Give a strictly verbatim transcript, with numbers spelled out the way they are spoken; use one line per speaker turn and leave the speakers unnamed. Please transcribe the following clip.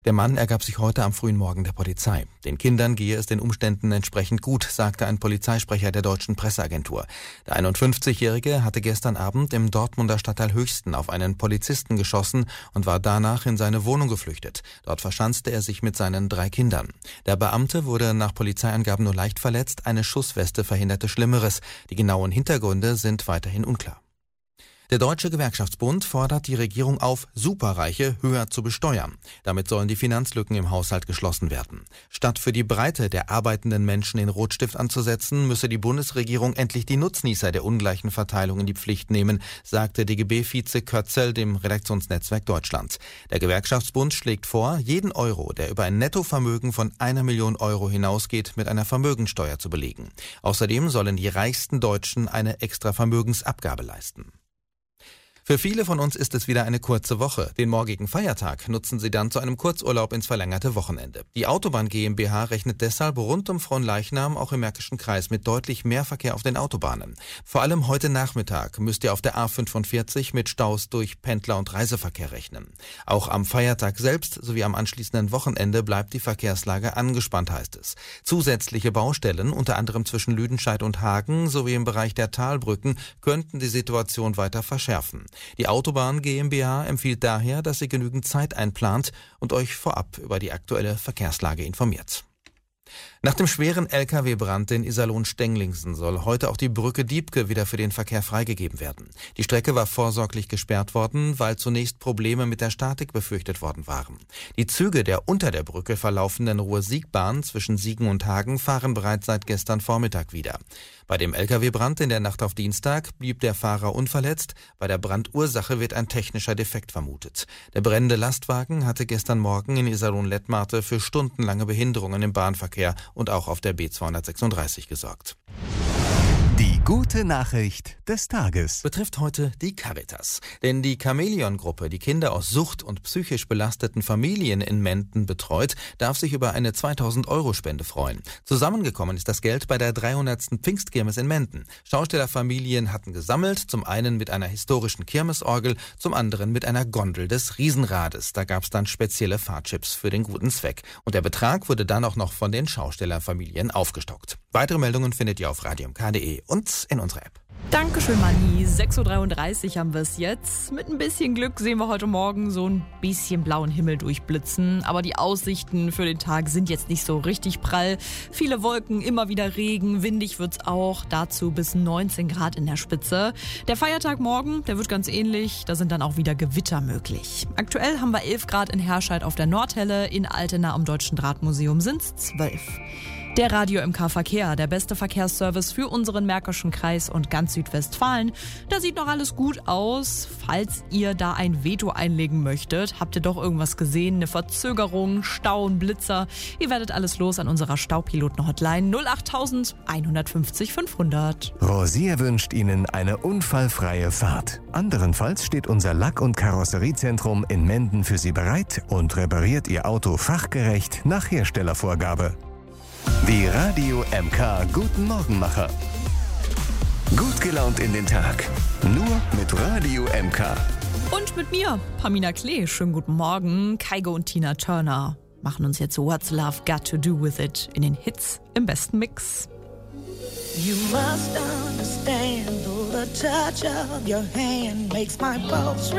Der Mann ergab sich heute am frühen Morgen der Polizei. Den Kindern gehe es den Umständen entsprechend gut, sagte ein Polizeisprecher der deutschen Presseagentur. Der einundfünfzigjährige hatte gestern Abend im Dortmunder Stadtteil Höchsten auf einen Polizisten geschossen und war danach in seine Wohnung geflüchtet. Dort verschanzte er sich mit seinen drei Kindern. Der Beamte wurde nach Polizeiangaben nur leicht verletzt, eine Schussweste verhinderte Schlimmeres. Die genauen Hintergründe sind weiterhin unklar. Der Deutsche Gewerkschaftsbund fordert die Regierung auf, Superreiche höher zu besteuern. Damit sollen die Finanzlücken im Haushalt geschlossen werden. Statt für die Breite der arbeitenden Menschen den Rotstift anzusetzen, müsse die Bundesregierung endlich die Nutznießer der ungleichen Verteilung in die Pflicht nehmen, sagte D G B-Vize Kötzel dem Redaktionsnetzwerk Deutschland. Der Gewerkschaftsbund schlägt vor, jeden Euro, der über ein Nettovermögen von einer Million Euro hinausgeht, mit einer Vermögensteuer zu belegen. Außerdem sollen die reichsten Deutschen eine extra Vermögensabgabe leisten. Für viele von uns ist es wieder eine kurze Woche. Den morgigen Feiertag nutzen sie dann zu einem Kurzurlaub ins verlängerte Wochenende. Die Autobahn GmbH rechnet deshalb rund um Frohnleichnam auch im Märkischen Kreis mit deutlich mehr Verkehr auf den Autobahnen. Vor allem heute Nachmittag müsst ihr auf der A fünfundvierzig mit Staus durch Pendler- und Reiseverkehr rechnen. Auch am Feiertag selbst sowie am anschließenden Wochenende bleibt die Verkehrslage angespannt, heißt es. Zusätzliche Baustellen, unter anderem zwischen Lüdenscheid und Hagen sowie im Bereich der Talbrücken, könnten die Situation weiter verschärfen. Die Autobahn GmbH empfiehlt daher, dass ihr genügend Zeit einplant und euch vorab über die aktuelle Verkehrslage informiert. Nach dem schweren L K W-Brand in Iserlohn-Stenglingsen soll heute auch die Brücke Diebke wieder für den Verkehr freigegeben werden. Die Strecke war vorsorglich gesperrt worden, weil zunächst Probleme mit der Statik befürchtet worden waren. Die Züge der unter der Brücke verlaufenden Ruhr-Sieg-Bahn zwischen Siegen und Hagen fahren bereits seit gestern Vormittag wieder. Bei dem L K W-Brand in der Nacht auf Dienstag blieb der Fahrer unverletzt. Bei der Brandursache wird ein technischer Defekt vermutet. Der brennende Lastwagen hatte gestern Morgen in Iserlohn-Lettmate für stundenlange Behinderungen im Bahnverkehr und auch auf der B zweihundertsechsunddreißig gesorgt.
Die gute Nachricht des Tages
betrifft heute die Caritas. Denn die Chamäleon-Gruppe, die Kinder aus Sucht- und psychisch belasteten Familien in Menden betreut, darf sich über eine zweitausend-Euro-Spende freuen. Zusammengekommen ist das Geld bei der dreihundertsten Pfingstkirmes in Menden. Schaustellerfamilien hatten gesammelt, zum einen mit einer historischen Kirmesorgel, zum anderen mit einer Gondel des Riesenrades. Da gab es dann spezielle Fahrchips für den guten Zweck. Und der Betrag wurde dann auch noch von den Schaustellerfamilien aufgestockt. Weitere Meldungen findet ihr auf radio m k punkt d e und in unserer App.
Dankeschön, Manni. sechs Uhr dreiunddreißig haben wir es jetzt. Mit ein bisschen Glück sehen wir heute Morgen so ein bisschen blauen Himmel durchblitzen. Aber die Aussichten für den Tag sind jetzt nicht so richtig prall. Viele Wolken, immer wieder Regen, windig wird's auch. Dazu bis neunzehn Grad in der Spitze. Der Feiertag morgen, der wird ganz ähnlich. Da sind dann auch wieder Gewitter möglich. Aktuell haben wir elf Grad in Herscheid auf der Nordhelle. In Altena am Deutschen Drahtmuseum sind's zwölf. Der Radio M K Verkehr, der beste Verkehrsservice für unseren Märkischen Kreis und ganz Südwestfalen. Da sieht noch alles gut aus. Falls ihr da ein Veto einlegen möchtet, habt ihr doch irgendwas gesehen, eine Verzögerung, Stau, ein Blitzer. Ihr werdet alles los an unserer Staupiloten-Hotline null acht eins fünf null fünf hundert.
Rosier wünscht Ihnen eine unfallfreie Fahrt. Anderenfalls steht unser Lack- und Karosseriezentrum in Menden für Sie bereit und repariert Ihr Auto fachgerecht nach Herstellervorgabe. Die Radio M K Guten Morgenmacher. Gut gelaunt in den Tag. Nur mit Radio M K.
Und mit mir, Pamina Klee. Schönen guten Morgen. Kygo und Tina Turner machen uns jetzt What's Love Got to Do With It in den Hits im besten Mix.
You must understand, though the touch of your hand makes my pulse